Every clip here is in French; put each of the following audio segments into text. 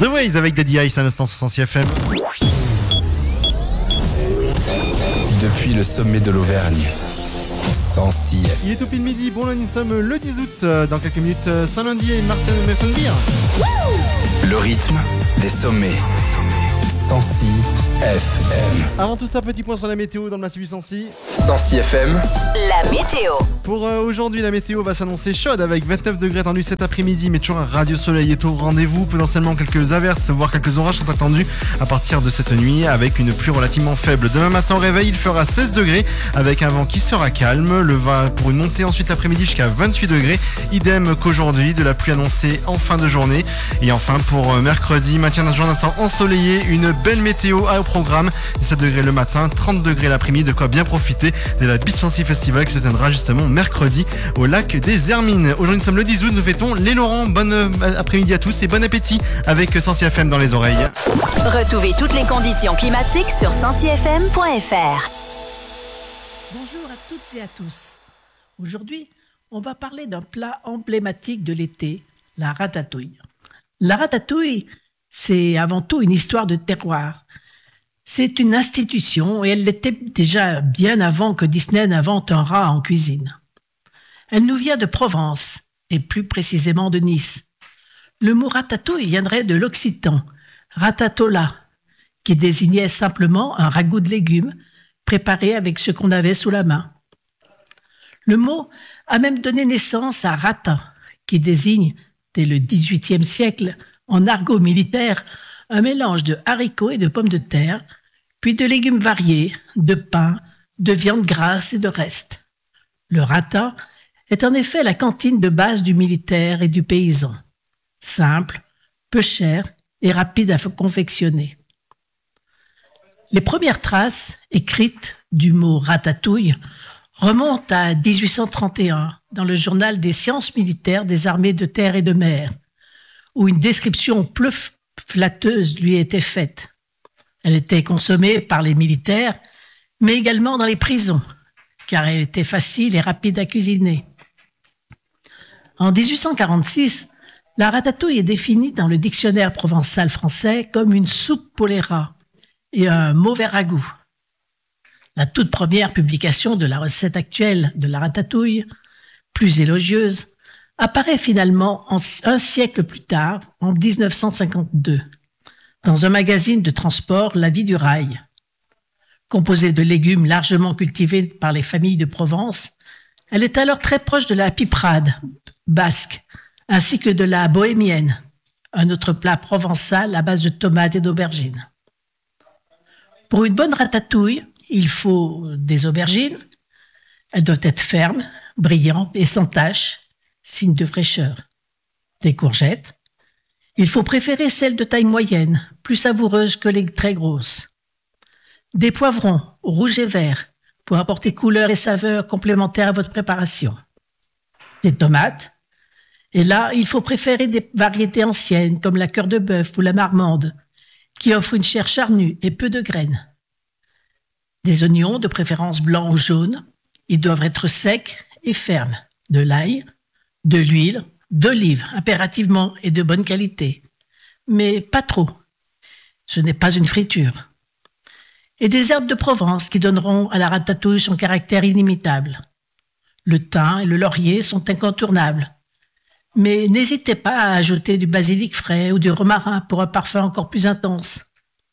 The Ways avec Daddy Ice à l'instant sur 106 FM. Depuis le sommet de l'Auvergne, 106 FM. Il est au pile midi, bon lundi, nous sommes le 10 août. Dans quelques minutes, Saint-Lundi et Martin Messenbeer. Le rythme des sommets, 106 FM. Avant tout ça, petit point sur la météo dans le massif du Sancy. 106 FM. La météo. Pour aujourd'hui, la météo va s'annoncer chaude avec 29 degrés attendus cet après-midi, mais toujours un radio soleil est au rendez-vous. Potentiellement quelques averses, voire quelques orages sont attendus à partir de cette nuit avec une pluie relativement faible. Demain matin au réveil, il fera 16 degrés avec un vent qui sera calme. Le vent pour une montée ensuite l'après-midi jusqu'à 28 degrés. Idem qu'aujourd'hui, de la pluie annoncée en fin de journée. Et enfin pour mercredi, maintien d'un jour d'un temps ensoleillé, une belle météo au programme. 17 degrés le matin, 30 degrés l'après-midi, de quoi bien profiter de la Beach Sancy Festival qui se tiendra justement mercredi au lac des Hermines. Aujourd'hui nous sommes le 10 août, nous fêtons les Laurents. Bon après-midi à tous et bon appétit avec 106 FM dans les oreilles. Retrouvez toutes les conditions climatiques sur 106fm.fr. Bonjour à toutes et à tous. Aujourd'hui, on va parler d'un plat emblématique de l'été, la ratatouille. La ratatouille, c'est avant tout une histoire de terroir. C'est une institution et elle l'était déjà bien avant que Disney n'invente un rat en cuisine. Elle nous vient de Provence et plus précisément de Nice. Le mot ratatouille viendrait de l'occitan ratatola, qui désignait simplement un ragoût de légumes préparé avec ce qu'on avait sous la main. Le mot a même donné naissance à rata, qui désigne, dès le XVIIIe siècle, en argot militaire, un mélange de haricots et de pommes de terre, puis de légumes variés, de pain, de viande grasse et de restes. Le rata est en effet la cantine de base du militaire et du paysan. Simple, peu cher et rapide à confectionner. Les premières traces écrites du mot ratatouille remontent à 1831 dans le journal des sciences militaires des armées de terre et de mer, où une description peu flatteuse lui était faite. Elle était consommée par les militaires, mais également dans les prisons, car elle était facile et rapide à cuisiner. En 1846, la ratatouille est définie dans le dictionnaire provençal français comme une soupe pour les rats et un mauvais ragoût. La toute première publication de la recette actuelle de la ratatouille, plus élogieuse, apparaît finalement un siècle plus tard, en 1952, dans un magazine de transport, La Vie du Rail. Composée de légumes largement cultivés par les familles de Provence, elle est alors très proche de la piperade basque, ainsi que de la bohémienne, un autre plat provençal à base de tomates et d'aubergines. Pour une bonne ratatouille, il faut des aubergines. Elles doivent être fermes, brillantes et sans taches, signe de fraîcheur. Des courgettes. Il faut préférer celles de taille moyenne, plus savoureuses que les très grosses. Des poivrons, rouges et verts, pour apporter couleur et saveur complémentaires à votre préparation. Des tomates. Et là, il faut préférer des variétés anciennes, comme la cœur de bœuf ou la marmande, qui offrent une chair charnue et peu de graines. Des oignons, de préférence blancs ou jaunes. Ils doivent être secs et fermes. De l'ail, de l'huile, d'olive, impérativement, et de bonne qualité. Mais pas trop. Ce n'est pas une friture. Et des herbes de Provence qui donneront à la ratatouille son caractère inimitable. Le thym et le laurier sont incontournables. Mais n'hésitez pas à ajouter du basilic frais ou du romarin pour un parfum encore plus intense.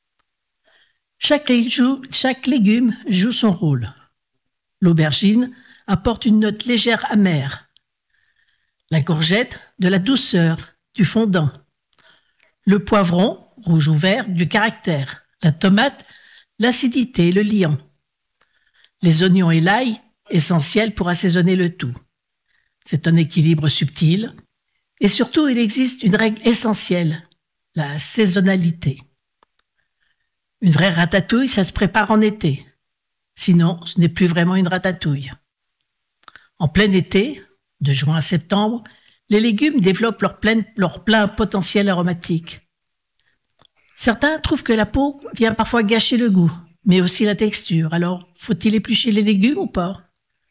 Chaque légume joue son rôle. L'aubergine apporte une note légère amère. La courgette, de la douceur, du fondant. Le poivron, rouge ou vert, du caractère. La tomate, l'acidité et le liant. Les oignons et l'ail, essentiels pour assaisonner le tout. C'est un équilibre subtil. Et surtout, il existe une règle essentielle, la saisonnalité. Une vraie ratatouille, ça se prépare en été. Sinon, ce n'est plus vraiment une ratatouille. En plein été, de juin à septembre, les légumes développent leur plein potentiel aromatique. Certains trouvent que la peau vient parfois gâcher le goût, mais aussi la texture. Alors, faut-il éplucher les légumes ou pas ?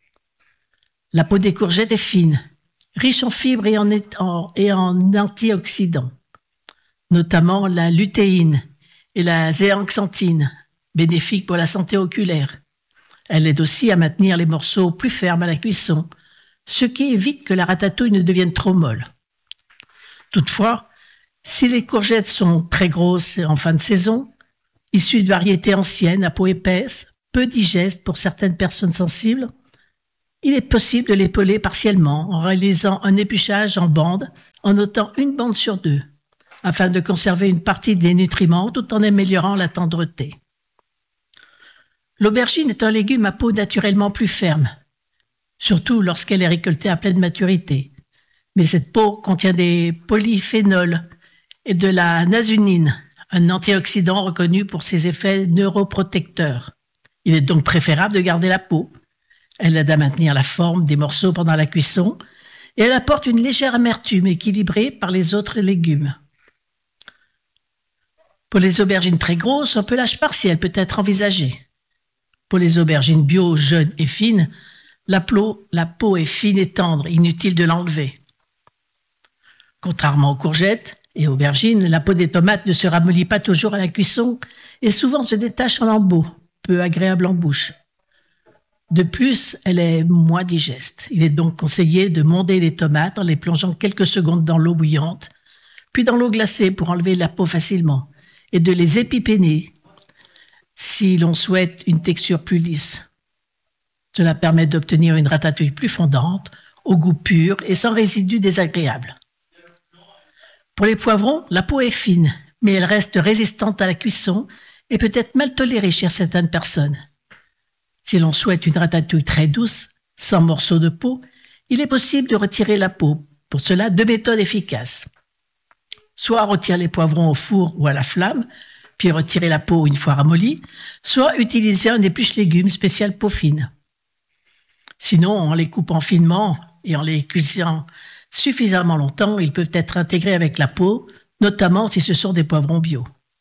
La peau des courgettes est fine, riche en fibres et en antioxydants. notamment la lutéine et la zéaxanthine, bénéfiques pour la santé oculaire. Elle aide aussi à maintenir les morceaux plus fermes à la cuisson, ce qui évite que la ratatouille ne devienne trop molle. Toutefois, si les courgettes sont très grosses en fin de saison, issues de variétés anciennes à peau épaisse, peu digestes pour certaines personnes sensibles, il est possible de les peler partiellement en réalisant un épluchage en bande en ôtant une bande sur deux, afin de conserver une partie des nutriments tout en améliorant la tendreté. L'aubergine est un légume à peau naturellement plus ferme, surtout lorsqu'elle est récoltée à pleine maturité. Mais cette peau contient des polyphénols et de la nasunine, un antioxydant reconnu pour ses effets neuroprotecteurs. Il est donc préférable de garder la peau. Elle aide à maintenir la forme des morceaux pendant la cuisson et elle apporte une légère amertume équilibrée par les autres légumes. Pour les aubergines très grosses, un pelage partiel peut être envisagé. Pour les aubergines bio, jeunes et fines, la peau est fine et tendre, inutile de l'enlever. Contrairement aux courgettes et aubergines, la peau des tomates ne se ramollit pas toujours à la cuisson et souvent se détache en lambeaux, peu agréables en bouche. De plus, elle est moins digeste. Il est donc conseillé de monder les tomates en les plongeant quelques secondes dans l'eau bouillante, puis dans l'eau glacée pour enlever la peau facilement, et de les épipéner si l'on souhaite une texture plus lisse. Cela permet d'obtenir une ratatouille plus fondante, au goût pur et sans résidus désagréables. Pour les poivrons, la peau est fine, mais elle reste résistante à la cuisson et peut être mal tolérée chez certaines personnes. Si l'on souhaite une ratatouille très douce, sans morceaux de peau, il est possible de retirer la peau. Pour cela, 2 méthodes efficaces. Soit retirer les poivrons au four ou à la flamme, puis retirer la peau une fois ramollie, soit utiliser un épluche-légumes spécial peau fine. Sinon, en les coupant finement et en les cuisant suffisamment longtemps, ils peuvent être intégrés avec la peau, notamment si ce sont des poivrons bio.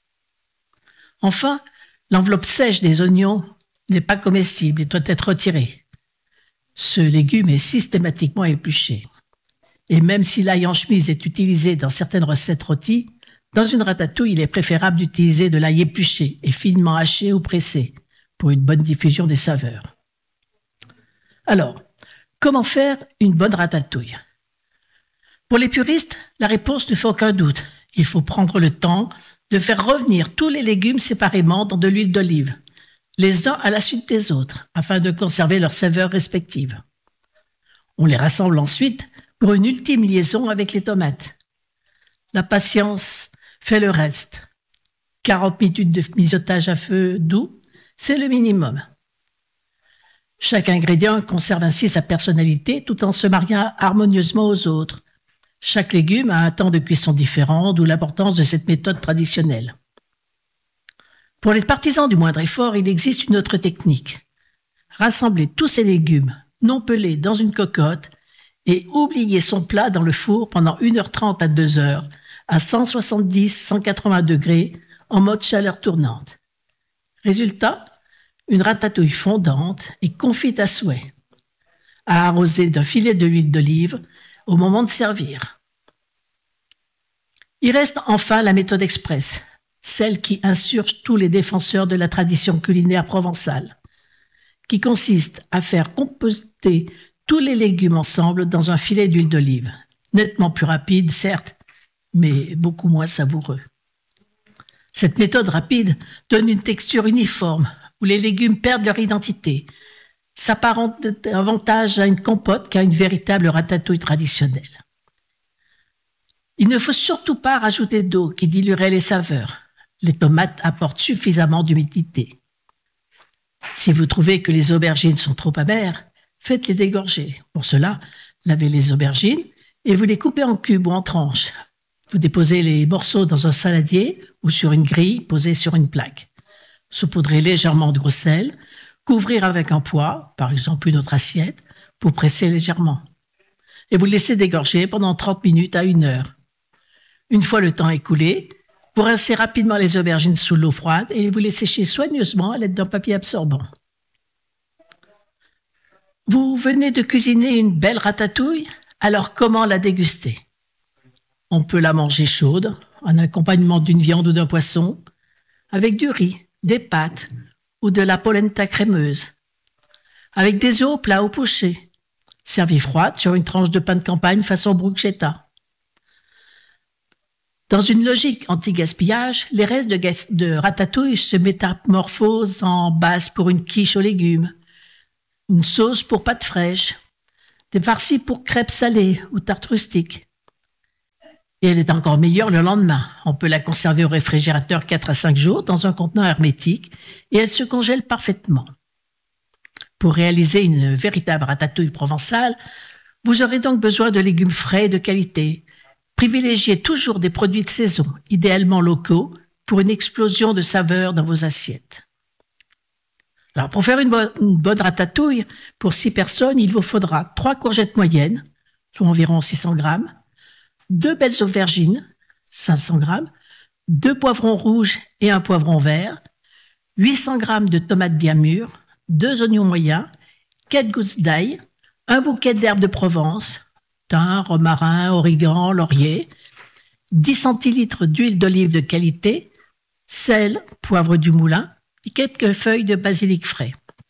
Enfin, l'enveloppe sèche des oignons n'est pas comestible et doit être retirée. Ce légume est systématiquement épluché. Et même si l'ail en chemise est utilisé dans certaines recettes rôties, dans une ratatouille, il est préférable d'utiliser de l'ail épluché et finement haché ou pressé pour une bonne diffusion des saveurs. Alors, comment faire une bonne ratatouille? Pour les puristes, la réponse ne fait aucun doute. Il faut prendre le temps de faire revenir tous les légumes séparément dans de l'huile d'olive, les uns à la suite des autres, afin de conserver leurs saveurs respectives. On les rassemble ensuite pour une ultime liaison avec les tomates. La patience fait le reste. 40 minutes de mijotage à feu doux, c'est le minimum. Chaque ingrédient conserve ainsi sa personnalité tout en se mariant harmonieusement aux autres. Chaque légume a un temps de cuisson différent, d'où l'importance de cette méthode traditionnelle. Pour les partisans du moindre effort, il existe une autre technique. Rassembler tous ces légumes non pelés dans une cocotte et oublier son plat dans le four pendant 1h30 à 2h à 170-180 degrés en mode chaleur tournante. Résultat, une ratatouille fondante et confite à souhait, à arroser d'un filet d'huile d'olive au moment de servir. Il reste enfin la méthode express, celle qui insurge tous les défenseurs de la tradition culinaire provençale, qui consiste à faire composter tous les légumes ensemble dans un filet d'huile d'olive, nettement plus rapide, certes, mais beaucoup moins savoureux. Cette méthode rapide donne une texture uniforme, où les légumes perdent leur identité, s'apparente davantage à une compote qu'à une véritable ratatouille traditionnelle. Il ne faut surtout pas rajouter d'eau qui diluerait les saveurs. Les tomates apportent suffisamment d'humidité. Si vous trouvez que les aubergines sont trop amères, faites-les dégorger. Pour cela, lavez les aubergines et vous les coupez en cubes ou en tranches. Vous déposez les morceaux dans un saladier ou sur une grille posée sur une plaque. Saupoudrez légèrement de gros sel, couvrir avec un poids, par exemple une autre assiette, pour presser légèrement. Et vous laissez dégorger pendant 30 minutes à 1 heure. Une fois le temps écoulé, vous rincez rapidement les aubergines sous l'eau froide et vous les séchez soigneusement à l'aide d'un papier absorbant. Vous venez de cuisiner une belle ratatouille, alors comment la déguster? On peut la manger chaude, en accompagnement d'une viande ou d'un poisson, avec du riz, des pâtes ou de la polenta crémeuse, avec des œufs au plat ou pochés, servie froide sur une tranche de pain de campagne façon bruschetta. Dans une logique anti-gaspillage, les restes de ratatouille se métamorphosent en base pour une quiche aux légumes, une sauce pour pâtes fraîches, des farcis pour crêpes salées ou tartes rustiques. Et elle est encore meilleure le lendemain. On peut la conserver au réfrigérateur 4 à 5 jours dans un contenant hermétique et elle se congèle parfaitement. Pour réaliser une véritable ratatouille provençale, vous aurez donc besoin de légumes frais et de qualité. Privilégiez toujours des produits de saison, idéalement locaux, pour une explosion de saveurs dans vos assiettes. Alors, pour faire une bonne ratatouille, pour 6 personnes, il vous faudra 3 courgettes moyennes, soit environ 600 grammes, 2 belles aubergines, 500 grammes, 2 poivrons rouges et 1 poivron vert, 800 grammes de tomates bien mûres, 2 oignons moyens, 4 gousses d'ail, un bouquet d'herbes de Provence, thym, romarin, origan, laurier, 10 centilitres d'huile d'olive de qualité, sel, poivre du moulin et quelques feuilles de basilic frais.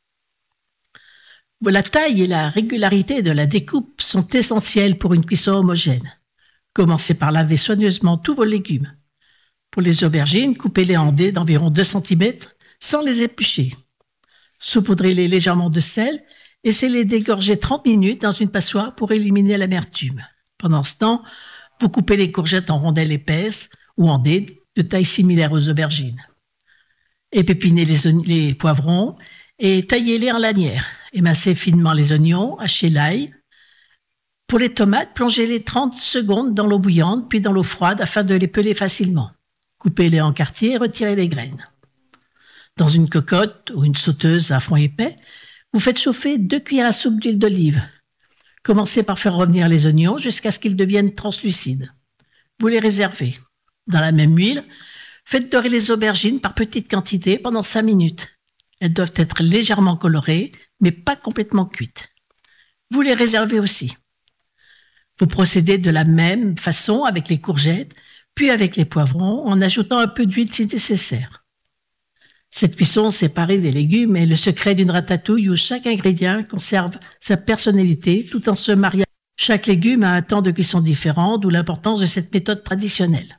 La taille et la régularité de la découpe sont essentielles pour une cuisson homogène. Commencez par laver soigneusement tous vos légumes. Pour les aubergines, coupez-les en dés d'environ 2 cm sans les éplucher. Saupoudrez-les légèrement de sel et laissez-les dégorger 30 minutes dans une passoire pour éliminer l'amertume. Pendant ce temps, vous coupez les courgettes en rondelles épaisses ou en dés de taille similaire aux aubergines. Épépinez les poivrons et taillez-les en lanières. Émincez finement les oignons, hachez l'ail. Pour les tomates, plongez-les 30 secondes dans l'eau bouillante, puis dans l'eau froide afin de les peler facilement. Coupez-les en quartiers et retirez les graines. Dans une cocotte ou une sauteuse à fond épais, vous faites chauffer 2 cuillères à soupe d'huile d'olive. Commencez par faire revenir les oignons jusqu'à ce qu'ils deviennent translucides. Vous les réservez. Dans la même huile, faites dorer les aubergines par petites quantités pendant 5 minutes. Elles doivent être légèrement colorées, mais pas complètement cuites. Vous les réservez aussi. Vous procédez de la même façon avec les courgettes, puis avec les poivrons, en ajoutant un peu d'huile si nécessaire. Cette cuisson séparée des légumes est le secret d'une ratatouille où chaque ingrédient conserve sa personnalité tout en se mariant. Chaque légume a un temps de cuisson différent, d'où l'importance de cette méthode traditionnelle.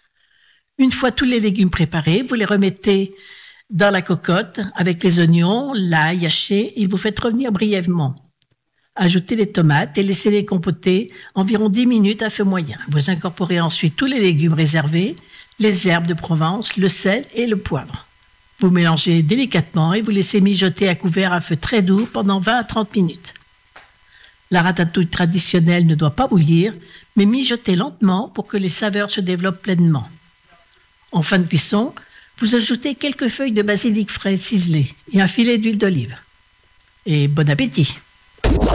Une fois tous les légumes préparés, vous les remettez dans la cocotte avec les oignons, l'ail haché et vous faites revenir brièvement. Ajoutez les tomates et laissez-les compoter environ 10 minutes à feu moyen. Vous incorporez ensuite tous les légumes réservés, les herbes de Provence, le sel et le poivre. Vous mélangez délicatement et vous laissez mijoter à couvert à feu très doux pendant 20 à 30 minutes. La ratatouille traditionnelle ne doit pas bouillir, mais mijoter lentement pour que les saveurs se développent pleinement. En fin de cuisson, vous ajoutez quelques feuilles de basilic frais ciselées et un filet d'huile d'olive. Et bon appétit!